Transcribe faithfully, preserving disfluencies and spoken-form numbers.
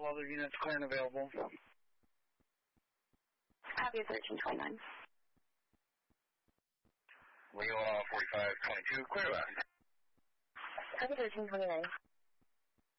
All other units clear and available. Copy thirteen twenty-nine. Leo forty-five twenty-two, clear left. Copy thirteen twenty-nine.